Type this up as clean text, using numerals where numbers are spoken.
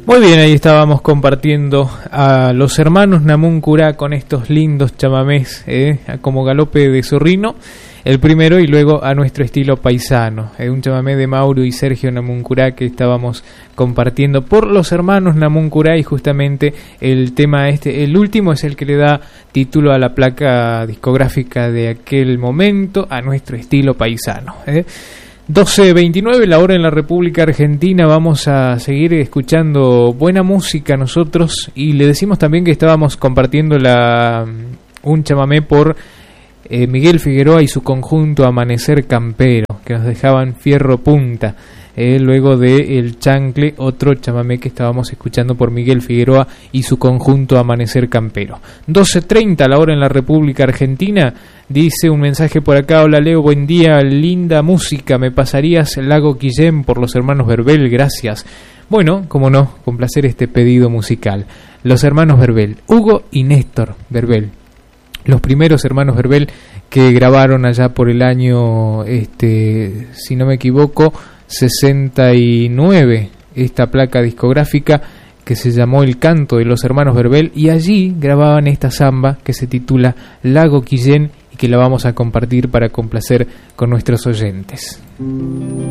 Muy bien, ahí estábamos compartiendo a los hermanos Namuncurá con estos lindos chamamés, como Galope de Zorrino, el primero, y luego A Nuestro Estilo Paisano, un chamamé de Mauro y Sergio Namuncurá que estábamos compartiendo por los hermanos Namuncurá, y justamente el tema el último, es el que le da título a la placa discográfica de aquel momento, A Nuestro Estilo Paisano. 12:29 la hora en la República Argentina. Vamos a seguir escuchando buena música nosotros, y le decimos también que estábamos compartiendo un chamamé por Miguel Figueroa y su conjunto Amanecer Campero, que nos dejaban fierro punta. Luego de El Chancle, otro chamamé que estábamos escuchando por Miguel Figueroa y su conjunto Amanecer Campero. 12:30 la hora en la República Argentina. Dice un mensaje por acá: hola Leo, buen día, linda música, me pasarías Lago Quillén por los hermanos Verbel, gracias. Bueno, como no, complacer este pedido musical. Los hermanos Verbel, Hugo y Néstor Verbel, los primeros hermanos Verbel que grabaron allá por el año, si no me equivoco, 69, esta placa discográfica que se llamó El Canto de los Hermanos Verbel, y allí grababan esta samba que se titula Lago Quillén, y que la vamos a compartir para complacer con nuestros oyentes.